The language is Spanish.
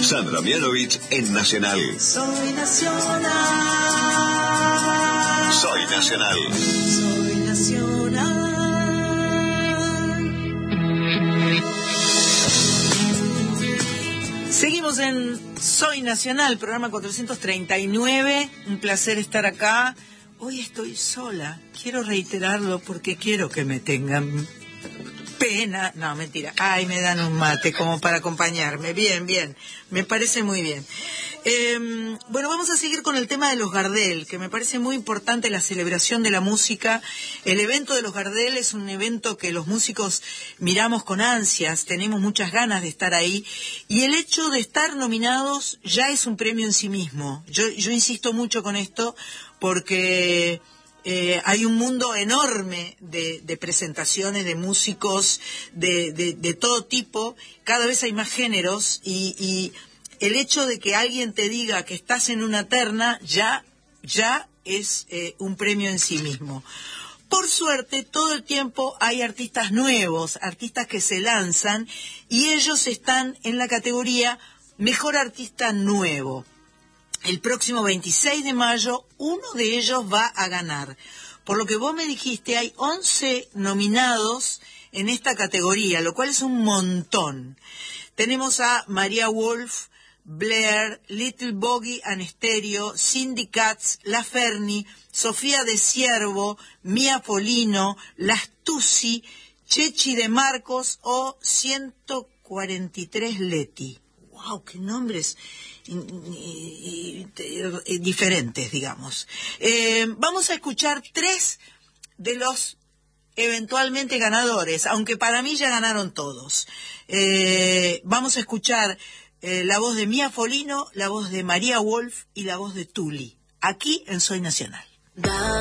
Sandra Mianovich en Nacional. Soy Nacional. Soy Nacional. Soy Nacional. Seguimos en Soy Nacional, programa 439. Un placer estar acá. Hoy estoy sola. Quiero reiterarlo porque quiero que me tengan pena. No, mentira. Ay, me dan un mate como para acompañarme. Bien, bien. Me parece muy bien. Bueno, vamos a seguir con el tema de los Gardel, que me parece muy importante la celebración de la música. El evento de los Gardel es un evento que los músicos miramos con ansias, tenemos muchas ganas de estar ahí, y el hecho de estar nominados ya es un premio en sí mismo. Yo insisto mucho con esto porque hay un mundo enorme de presentaciones, de músicos, de todo tipo. Cada vez hay más géneros y el hecho de que alguien te diga que estás en una terna ya es un premio en sí mismo. Por suerte, todo el tiempo hay artistas nuevos, artistas que se lanzan, y ellos están en la categoría Mejor Artista Nuevo. El próximo 26 de mayo, uno de ellos va a ganar. Por lo que vos me dijiste, hay 11 nominados en esta categoría, lo cual es un montón. Tenemos a María Wolf, Blair, Little Boggy and Stereo, Cindy Katz, La Ferni, Sofía de Ciervo, Mia Polino, Las Tusi, Chechi de Marcos o 143 Leti. ¡Wow! ¡Qué nombres diferentes, digamos! Vamos a escuchar 3 de los eventualmente ganadores, aunque para mí ya ganaron todos. Vamos a escuchar la voz de Mia Polino, la voz de María Wolf y la voz de Tuli, aquí en Soy Nacional.